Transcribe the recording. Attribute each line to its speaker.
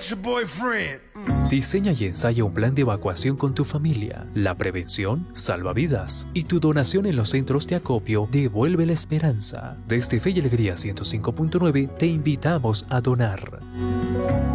Speaker 1: ain't your boyfriend.
Speaker 2: Diseña y ensaya un plan de evacuación con tu familia. La prevención salva vidas y tu donación en los centros de acopio devuelve la esperanza. Desde Fe y Alegría 105.9 te invitamos a donar.